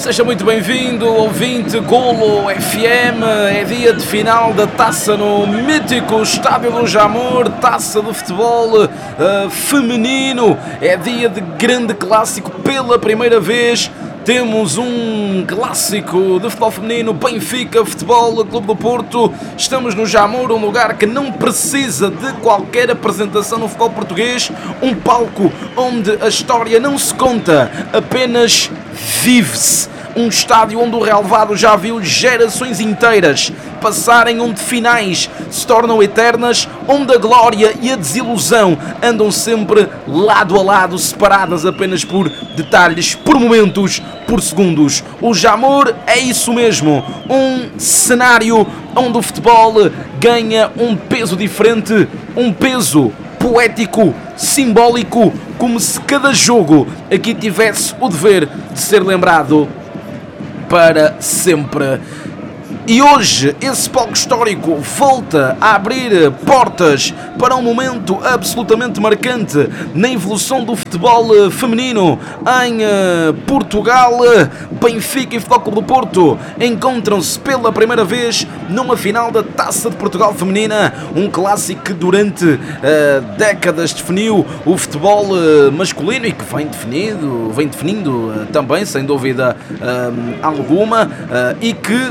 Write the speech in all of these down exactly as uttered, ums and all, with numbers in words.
Seja muito bem-vindo, ouvinte Golo F M. É dia de final da taça no mítico Estádio do Jamor, taça de futebol uh, feminino. É dia de grande clássico pela primeira vez. Temos um clássico de futebol feminino, Benfica Futebol Clube do Porto. Estamos no Jamor, um lugar que não precisa de qualquer apresentação no futebol português. Um palco onde a história não se conta, apenas vive-se. Um estádio onde o relevado já viu gerações inteiras passarem, onde finais se tornam eternas, onde a glória e a desilusão andam sempre lado a lado, separadas apenas por detalhes, por momentos, por segundos. O Jamor é isso mesmo, um cenário onde o futebol ganha um peso diferente, um peso poético, simbólico, como se cada jogo aqui tivesse o dever de ser lembrado para sempre. E hoje esse palco histórico volta a abrir portas para um momento absolutamente marcante na evolução do futebol feminino em Portugal. Benfica e Futebol Clube do Porto encontram-se pela primeira vez numa final da Taça de Portugal Feminina, um clássico que durante uh, décadas definiu o futebol uh, masculino e que vem definido, vem definindo uh, também, sem dúvida uh, alguma, uh, e que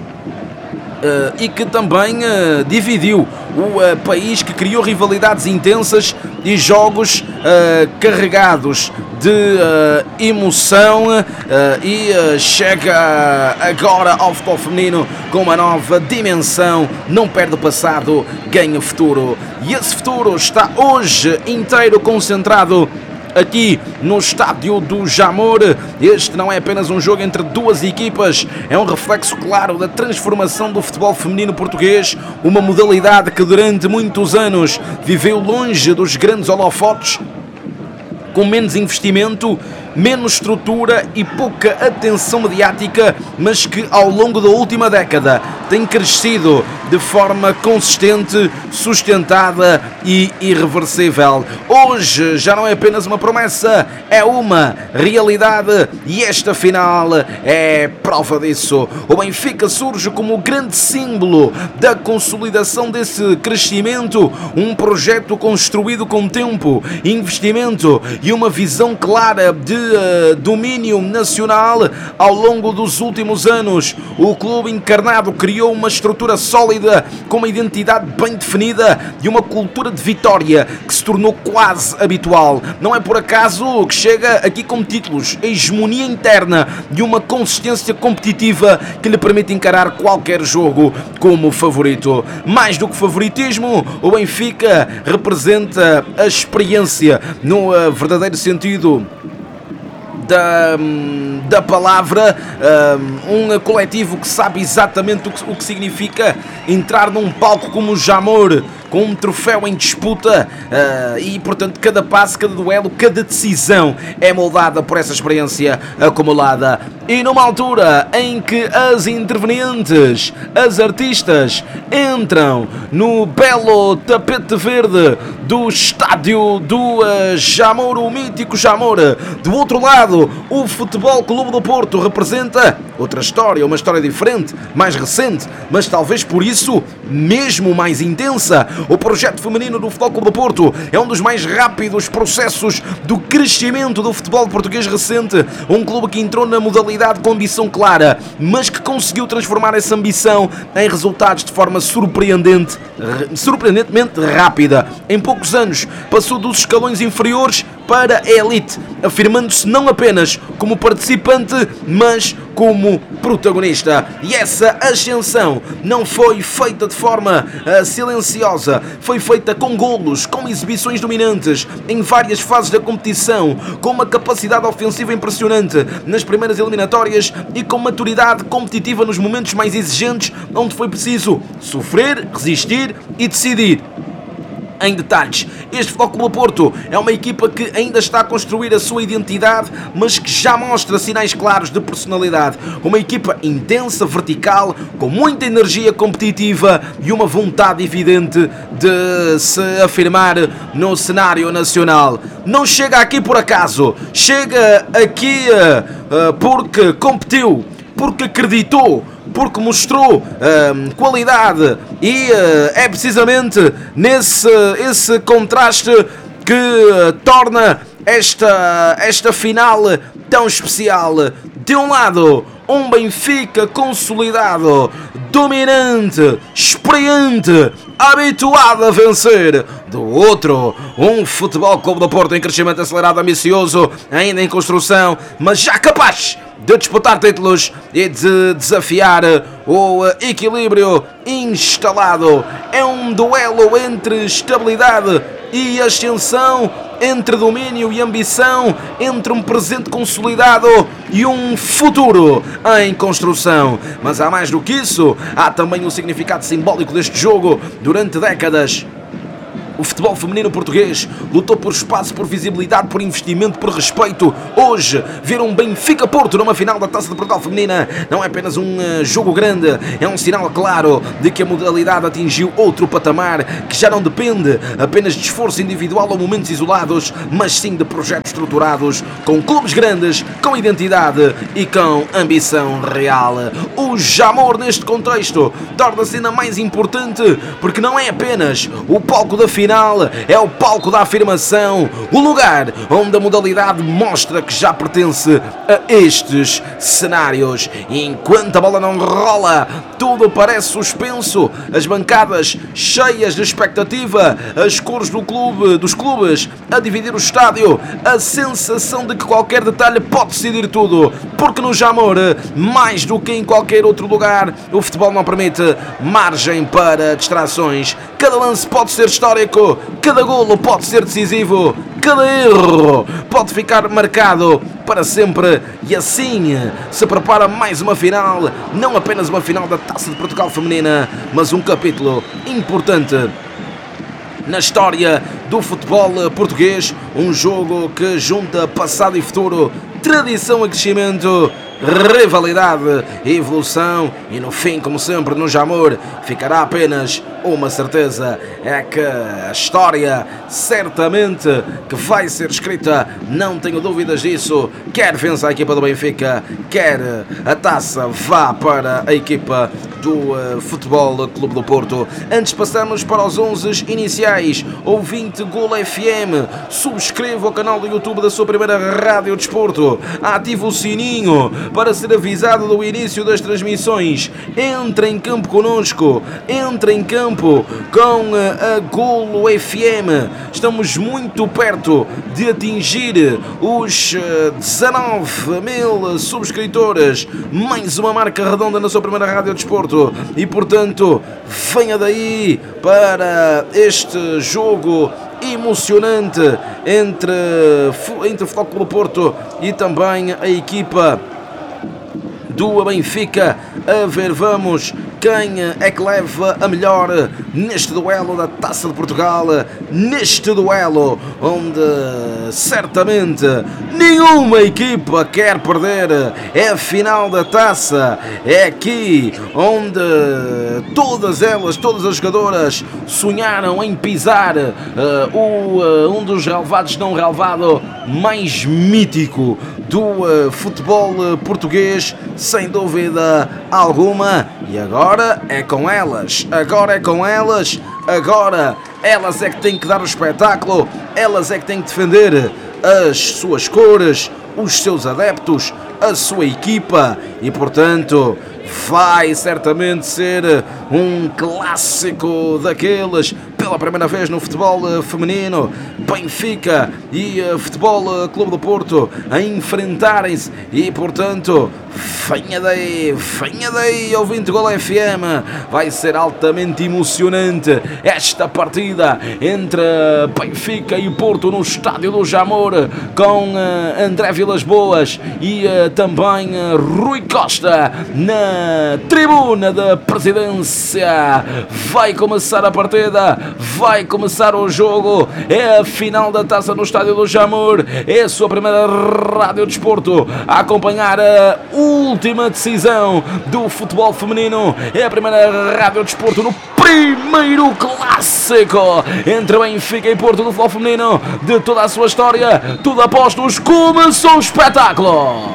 Uh, e que também uh, dividiu o uh, país, que criou rivalidades intensas e jogos uh, carregados de uh, emoção uh, e uh, chega agora ao futebol feminino com uma nova dimensão. Não perde o passado, ganha o futuro, e esse futuro está hoje inteiro concentrado aqui no Estádio do Jamor. Este não é apenas um jogo entre duas equipas, é um reflexo claro da transformação do futebol feminino português, uma modalidade que durante muitos anos viveu longe dos grandes holofotes, com menos investimento, menos estrutura e pouca atenção mediática, mas que ao longo da última década tem crescido de forma consistente, sustentada e irreversível. Hoje já não é apenas uma promessa, é uma realidade, e esta final é prova disso. O Benfica surge como o grande símbolo da consolidação desse crescimento, um projeto construído com tempo, investimento e uma visão clara de Uh, domínio nacional. Ao longo dos últimos anos, o clube encarnado criou uma estrutura sólida, com uma identidade bem definida e uma cultura de vitória que se tornou quase habitual. Não é por acaso que chega aqui com títulos, a hegemonia interna e uma consistência competitiva que lhe permite encarar qualquer jogo como favorito. Mais do que favoritismo, o Benfica representa a experiência no uh, verdadeiro sentido Da, da palavra, um, um coletivo que sabe exatamente o que, o que significa entrar num palco como o Jamor, com um troféu em disputa, uh, e portanto cada passo, cada duelo, cada decisão é moldada por essa experiência acumulada. E numa altura em que as intervenientes, as artistas, entram no belo tapete verde do estádio do uh, Jamor, o mítico Jamor, do outro lado o Futebol Clube do Porto representa outra história, uma história diferente, mais recente, mas talvez por isso mesmo mais intensa. O projeto feminino do Futebol Clube do Porto é um dos mais rápidos processos do crescimento do futebol português recente. Um clube que entrou na modalidade com ambição clara, mas que conseguiu transformar essa ambição em resultados de forma surpreendente, surpreendentemente rápida. Em poucos anos passou dos escalões inferiores para a elite, afirmando-se não apenas como participante, mas como protagonista. E essa ascensão não foi feita de forma uh, silenciosa, foi feita com golos, com exibições dominantes em várias fases da competição, com uma capacidade ofensiva impressionante nas primeiras eliminatórias e com maturidade competitiva nos momentos mais exigentes, onde foi preciso sofrer, resistir e decidir. em detalhes. Este Futebol Clube do Porto é uma equipa que ainda está a construir a sua identidade, mas que já mostra sinais claros de personalidade. Uma equipa intensa, vertical, com muita energia competitiva e uma vontade evidente de se afirmar no cenário nacional. Não chega aqui por acaso, chega aqui uh, uh, porque competiu, porque acreditou, porque mostrou uh, qualidade e uh, é precisamente nesse esse contraste que uh, torna esta, esta final tão especial. De um lado, um Benfica consolidado, dominante, experiente, habituado a vencer. Do outro, um Futebol Clube do Porto em crescimento acelerado, ambicioso, ainda em construção, mas já capaz de disputar títulos e de desafiar o equilíbrio instalado. É um duelo entre estabilidade e ascensão, entre domínio e ambição, entre um presente consolidado e um futuro em construção. Mas há mais do que isso, há também o significado simbólico deste jogo. Durante décadas, o futebol feminino português lutou por espaço, por visibilidade, por investimento, por respeito. Hoje, ver um Benfica-Porto numa final da Taça de Portugal Feminina não é apenas um uh, jogo grande, é um sinal claro de que a modalidade atingiu outro patamar, que já não depende apenas de esforço individual ou momentos isolados, mas sim de projetos estruturados, com clubes grandes, com identidade e com ambição real. O Jamor, neste contexto, torna-se ainda mais importante, porque não é apenas o palco da final, é o palco da afirmação, o lugar onde a modalidade mostra que já pertence a estes cenários. E enquanto a bola não rola, tudo parece suspenso, as bancadas cheias de expectativa, as cores do clube, dos clubes a dividir o estádio, a sensação de que qualquer detalhe pode decidir tudo, porque no Jamor, mais do que em qualquer outro lugar, o futebol não permite margem para distrações. Cada lance pode ser histórico, cada golo pode ser decisivo, cada erro pode ficar marcado para sempre, e assim se prepara mais uma final, não apenas uma final da Taça de Portugal Feminina, mas um capítulo importante na história do futebol português, um jogo que junta passado e futuro, tradição e crescimento, rivalidade e evolução, e no fim, como sempre no Jamor, ficará apenas uma certeza, é que a história certamente que vai ser escrita, não tenho dúvidas disso, quer vença a equipa do Benfica, quer a taça vá para a equipa do uh, Futebol Clube do Porto. Antes passamos para os onze iniciais, ouvinte Golo F M, subscreva o canal do YouTube da sua primeira Rádio Desporto, ative o sininho para ser avisado do início das transmissões, entre em campo connosco, entre em campo com a Golo F M. Estamos muito perto de atingir os dezanove mil subscritores, mais uma marca redonda na sua primeira Rádio Desporto, e portanto venha daí para este jogo emocionante entre, entre o Futebol Clube do Porto e também a equipa do Benfica. A ver, vamos, quem é que leva a melhor neste duelo da Taça de Portugal, neste duelo onde certamente nenhuma equipa quer perder. É a final da Taça, é aqui onde todas elas, todas as jogadoras sonharam em pisar uh, o, uh, um dos relevados não relevado mais mítico do uh, futebol uh, português, sem dúvida alguma. E agora é com elas, agora é com elas, agora elas é que têm que dar o espetáculo, elas é que têm que defender as suas cores, os seus adeptos, a sua equipa, e portanto vai certamente ser um clássico daqueles, pela primeira vez no futebol feminino, Benfica e futebol Futebol Clube do Porto a enfrentarem-se e, portanto, venha daí, venha daí, ouvinte Golo F M, vai ser altamente emocionante esta partida entre Benfica e Porto no Estádio do Jamor, com uh, André Vilas-Boas e uh, também uh, Rui Costa na tribuna da presidência. Vai começar a partida, vai começar o jogo, é a final da taça no Estádio do Jamor, é a sua primeira rádio desporto a acompanhar a última decisão do futebol feminino, é a primeira rádio desporto no primeiro clássico entre Benfica e Porto do futebol feminino de toda a sua história. Tudo apostos, começou o espetáculo!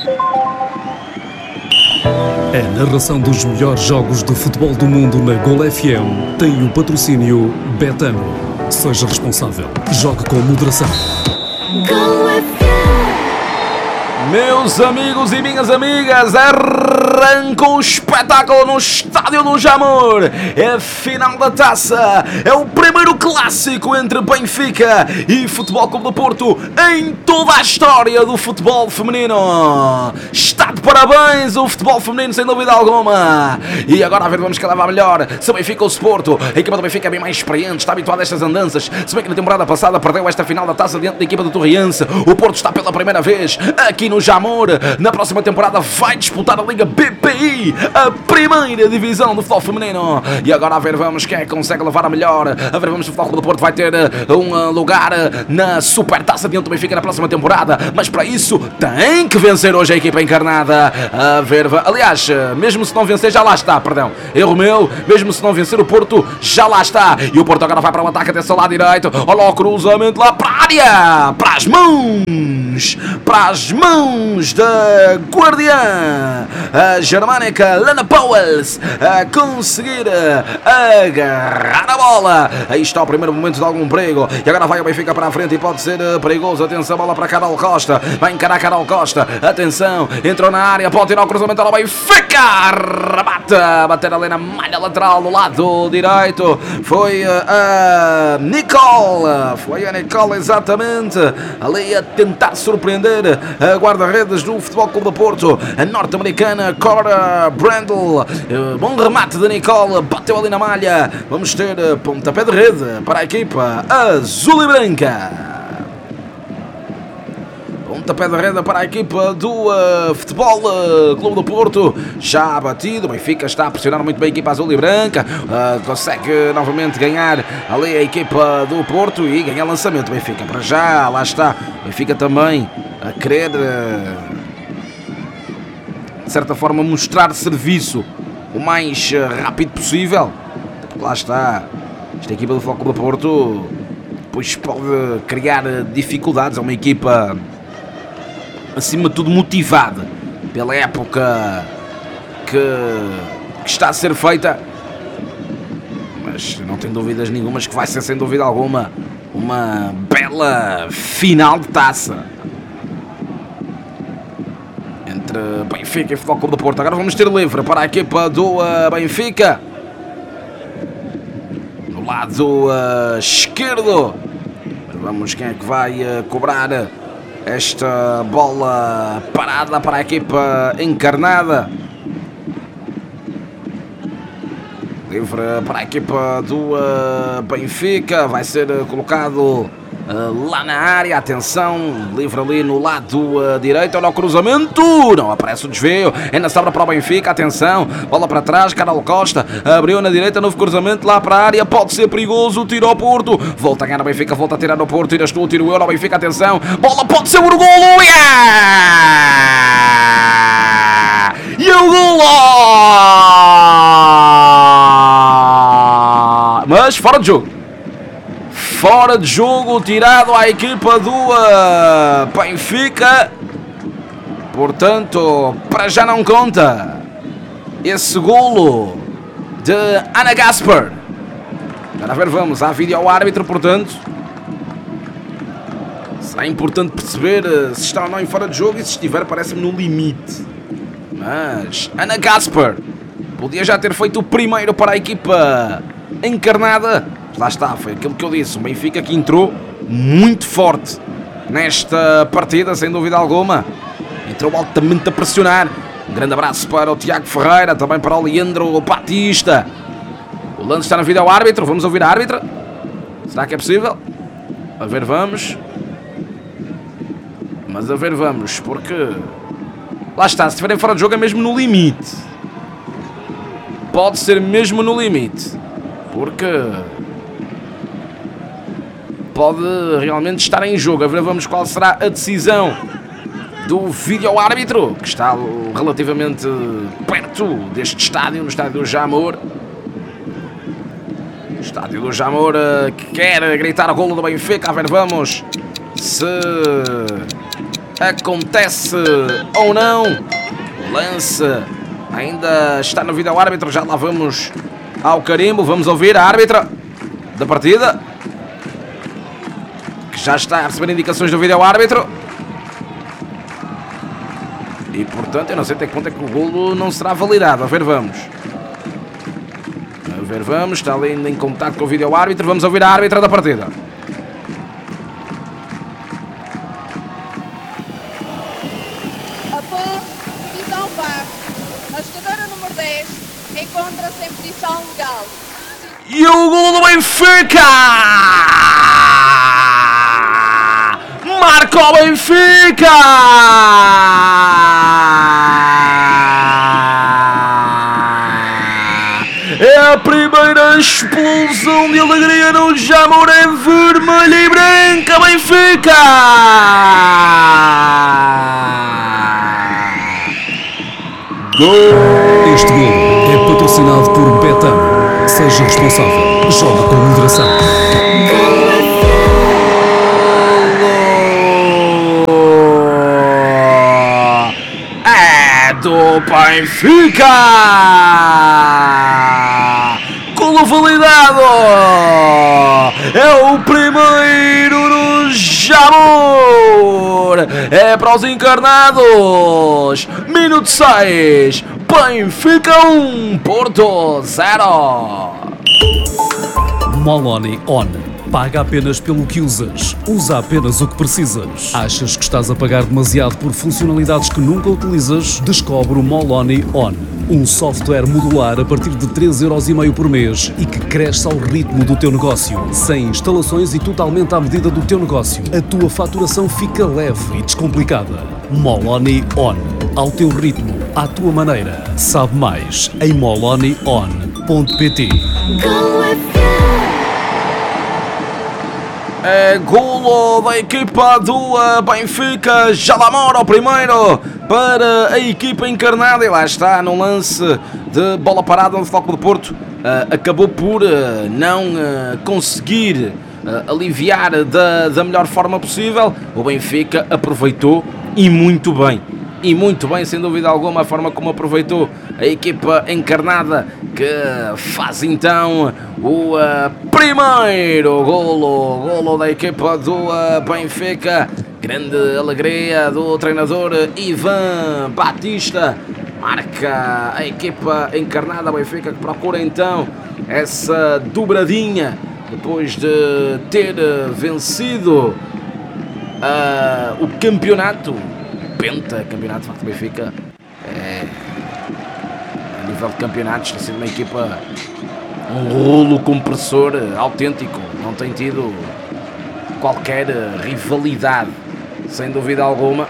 A narração dos melhores jogos de futebol do mundo na Golo F M tem o patrocínio Betano. Seja responsável. Jogue com moderação. Golo F M. Meus amigos e minhas amigas, arranca o espetáculo no Estádio do Jamor. É a final da taça, é o primeiro clássico entre Benfica e Futebol Clube do Porto em toda a história do futebol feminino. Está de parabéns o futebol feminino, sem dúvida alguma. E agora a ver, vamos que ela vai melhor. Se o Benfica ou se Porto, a equipa do Benfica é bem mais experiente, está habituada a estas andanças. Se bem que na temporada passada perdeu esta final da taça diante da equipa do Torriense, o Porto está pela primeira vez aqui no Jamor. Na próxima temporada vai disputar a Liga B P I, a primeira divisão do futebol feminino. E agora a ver, vamos quem é que consegue levar a melhor. A ver, vamos, o Futebol Clube do Porto vai ter um lugar na Supertaça diante do Benfica na próxima temporada, mas para isso tem que vencer hoje a equipa encarnada. A ver, aliás, mesmo se não vencer, já lá está, perdão, erro meu, mesmo se não vencer o Porto, já lá está. E o Porto agora vai para o ataque até o lado direito. Olha o cruzamento lá para a área, para as mãos, para as mãos da guardiã, a germânica Lana Powells, a conseguir agarrar a bola. Aí está o primeiro momento de algum perigo. E agora vai o Benfica para a frente e pode ser perigoso. Atenção, bola para Carol Costa. Vai encarar Carol Costa. Atenção, entrou na área, pode tirar o cruzamento ao Benfica. Rebate, bater ali na malha lateral do lado direito. Foi a Nicole. Foi a Nicole, exatamente. Ali a tentar surpreender a guarda-redes do Futebol Clube do Porto, a norte-americana Cora Brandle. Bom remate de Nicole, bateu ali na malha. Vamos ter pontapé de rede para a equipa azul e branca. Pontapé de rede para a equipa do uh, Futebol uh, Clube do Porto. Já batido, o Benfica está a pressionar muito bem a equipa azul e branca. Uh, consegue novamente ganhar ali a equipa do Porto e ganhar lançamento. O Benfica para já, lá está. O Benfica também a querer, uh, de certa forma, mostrar serviço o mais uh, rápido possível. Lá está. Esta equipa do Futebol Clube do Porto depois pode criar dificuldades. É uma equipa, acima de tudo, motivada pela época que, que está a ser feita, mas não tenho dúvidas nenhumas que vai ser, sem dúvida alguma, uma bela final de taça entre Benfica e Futebol Clube do Porto. Agora vamos ter livre para a equipa do uh, Benfica no lado uh, esquerdo. Vamos, quem é que vai uh, cobrar esta bola parada para a equipa encarnada? Livre para a equipa do uh, Benfica. Vai ser uh, colocado uh, lá na área. Atenção, livre ali no lado uh, direito. Olha o cruzamento. Não aparece o desvio. Ainda sobra para o Benfica. Atenção, bola para trás. Carol Costa abriu na direita. Novo cruzamento lá para a área. Pode ser perigoso. Tiro ao Porto. Volta a ganhar o Benfica. Volta a tirar no Porto. Tiras tu, tiro eu ao Benfica. Atenção, bola pode ser o golo. Yeah! E o golo! Mas fora de jogo. Fora de jogo, tirado à equipa do uh, Benfica. Portanto, para já não conta esse golo de Ana Gaspar. Para ver, vamos à vídeo ao árbitro, portanto. Será importante perceber uh, se está ou não em fora de jogo, e se estiver, parece-me no limite. Mas Ana Gaspar podia já ter feito o primeiro para a equipa encarnada. Lá está, foi aquilo que eu disse. O Benfica que entrou muito forte nesta partida, sem dúvida alguma. Entrou altamente a pressionar. Um grande abraço para o Tiago Ferreira, também para o Leandro Batista. O lance está na vida ao árbitro, vamos ouvir a árbitra. Será que é possível? A ver, vamos. Mas a ver, vamos, porque... Lá está, se estiverem fora de jogo é mesmo no limite. Pode ser mesmo no limite. Porque... pode realmente estar em jogo. A ver, vamos, qual será a decisão do vídeo-árbitro, que está relativamente perto deste estádio, no estádio do Jamor. O estádio do Jamor, que quer gritar o golo do Benfica. A ver, vamos se acontece ou não. O lance ainda está no vídeo-árbitro. Já lá vamos ao carimbo. Vamos ouvir a árbitra da partida, que já está a receber indicações do vídeo-árbitro. E portanto eu não sei até que ponto é que o golo não será validado. A ver, vamos. A ver, vamos. Está ali ainda em contato com o vídeo-árbitro. Vamos ouvir a árbitra da partida. Após posição V A R, a jogadora número dez encontra-se em posição legal. E o golo do Benfica! Marca o Benfica! É a primeira explosão de alegria no Jamor, é vermelha e branca, Benfica! Gol! Este gol é patrocinado por Betano. Seja responsável. Joga com moderação. É do Benfica! Golo validado! É o primeiro no Jamor! É para os encarnados! Minuto seis! Benfica um, Porto zero! Moloni On. Paga apenas pelo que usas. Usa apenas o que precisas. Achas que estás a pagar demasiado por funcionalidades que nunca utilizas? Descobre o Moloni On. Um software modular a partir de três euros e meio por mês e que cresce ao ritmo do teu negócio. Sem instalações e totalmente à medida do teu negócio. A tua faturação fica leve e descomplicada. Moloni On. Ao teu ritmo, à tua maneira. Sabe mais em moloni on ponto pt. Go F M. É golo da equipa do Benfica. Jalamor ao primeiro para a equipa encarnada. E lá está, no lance de bola parada onde o Futebol Clube do Porto uh, acabou por uh, não uh, conseguir uh, aliviar da, da melhor forma possível. O Benfica aproveitou e muito bem. E muito bem, sem dúvida alguma, a forma como aproveitou a equipa encarnada, que faz então o uh, primeiro golo, golo da equipa do uh, Benfica. Grande alegria do treinador Ivan Batista. Marca a equipa encarnada Benfica, que procura então essa dobradinha depois de ter vencido uh, o campeonato. Penta, campeonato de facto Benfica, é, a nível de campeonatos tem sido uma equipa, um rolo compressor autêntico, não tem tido qualquer rivalidade, sem dúvida alguma.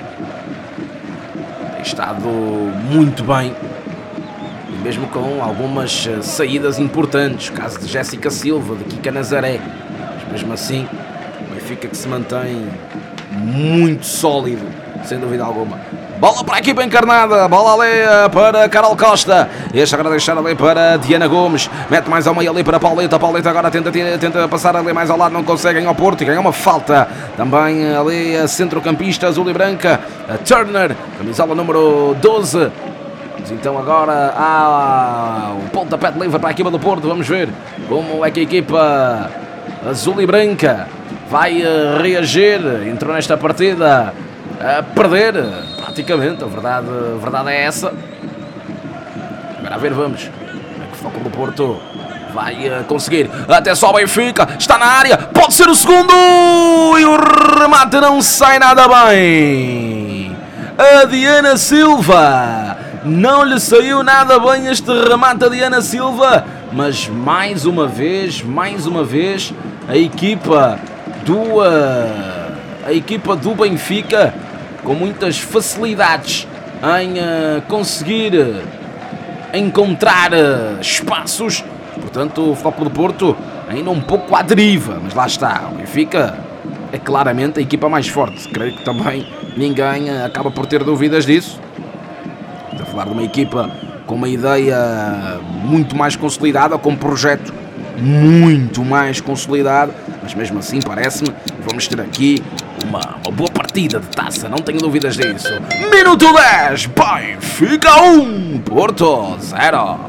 Tem estado muito bem, e mesmo com algumas saídas importantes, o caso de Jéssica Silva, de Kika Nazaré, mas mesmo assim o Benfica que se mantém muito sólido, sem dúvida alguma. Bola para a equipa encarnada, bola ali para Carol Costa, este agora deixar ali para Diana Gomes, mete mais ao meio ali para Pauleta, Pauleta agora tenta, tenta passar ali mais ao lado, não conseguem ao Porto e ganha uma falta, também ali a centrocampista azul e branca, a Turner, camisola número doze. Mas então agora há o pontapé de livre para a equipa do Porto, vamos ver como é que a equipa azul e branca vai reagir. Entrou nesta partida a perder praticamente, a verdade, a verdade é essa. Agora a ver, vamos. É que o Futebol Clube do Porto vai uh, conseguir. Até só o Benfica, está na área, pode ser o segundo e o remate não sai nada bem. A Diana Silva, não lhe saiu nada bem este remate a Diana Silva, mas mais uma vez, mais uma vez, a equipa do, uh, a equipa do Benfica com muitas facilidades em uh, conseguir encontrar uh, espaços. Portanto, o Futebol Clube do Porto ainda um pouco à deriva, mas lá está, o Benfica é claramente a equipa mais forte. Creio que também ninguém uh, acaba por ter dúvidas disso. Estou a falar de uma equipa com uma ideia muito mais consolidada, com um projeto muito mais consolidado, mas mesmo assim parece-me que vamos ter aqui uma, uma boa partida de taça, não tenho dúvidas disso. Minuto dez, Benfica um, Porto zero.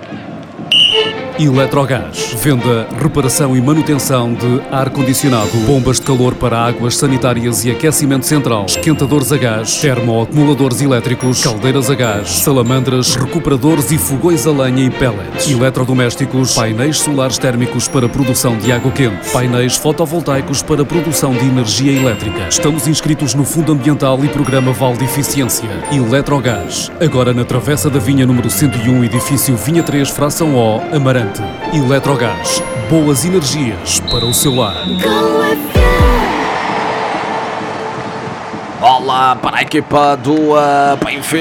Eletrogás, venda, reparação e manutenção de ar-condicionado, bombas de calor para águas sanitárias e aquecimento central, esquentadores a gás, termoacumuladores elétricos, caldeiras a gás, salamandras, recuperadores e fogões a lenha e pellets, eletrodomésticos, painéis solares térmicos para produção de água quente, painéis fotovoltaicos para produção de energia elétrica. Estamos inscritos no Fundo Ambiental e Programa Vale de Eficiência. Eletrogás, agora na Travessa da Vinha número cento e um, edifício Vinha três, fração O, Amarante. Eletrogás, boas energias para o seu lar. Go F M. Bola para a equipa do uh, Benfica.